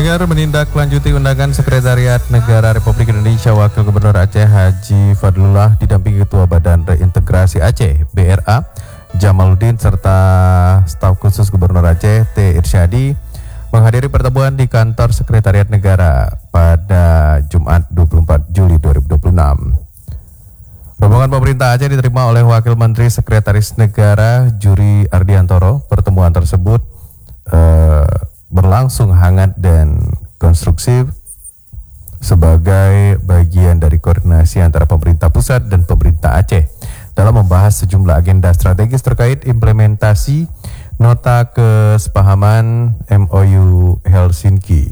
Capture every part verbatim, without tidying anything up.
Pendengar, menindaklanjuti undangan Sekretariat Negara Republik Indonesia Wakil Gubernur Aceh Haji Fadlullah didampingi Ketua Badan Reintegrasi Aceh B R A Jamaluddin serta staf khusus Gubernur Aceh T Irsyadi menghadiri pertemuan di kantor Sekretariat Negara pada Jumat dua puluh empat Juli dua ribu dua puluh enam. Rombongan pemerintah Aceh diterima oleh Wakil Menteri Sekretaris Negara Juri Ardiantoro. Pertemuan tersebut eh, berlangsung hangat dan konstruktif sebagai bagian dari koordinasi antara pemerintah pusat dan pemerintah Aceh dalam membahas sejumlah agenda strategis terkait implementasi nota kesepahaman M O U Helsinki.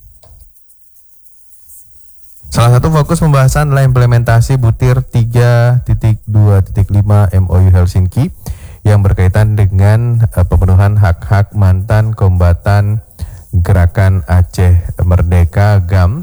Salah satu fokus pembahasan adalah implementasi butir tiga titik dua titik lima M O U Helsinki yang berkaitan dengan uh, pemenuhan hak-hak mantan kombatan Gerakan Aceh Merdeka G A M,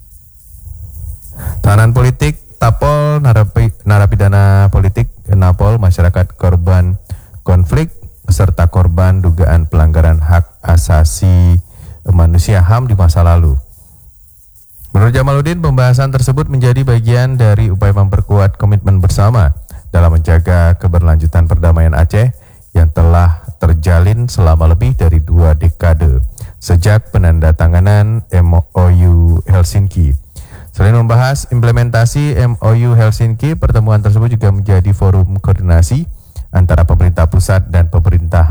tahanan politik, tapol, narapi, narapidana politik, napol, masyarakat korban konflik, serta korban dugaan pelanggaran hak asasi manusia H A M di masa lalu. Menurut Jamaluddin, pembahasan tersebut menjadi bagian dari upaya memperkuat komitmen bersama dalam menjaga keberlanjutan perdamaian Aceh yang telah terjalin selama lebih dari dua dekade sejak penandatanganan M O U Helsinki. Selain membahas implementasi M O U Helsinki, pertemuan tersebut juga menjadi forum koordinasi antara pemerintah pusat dan pemerintah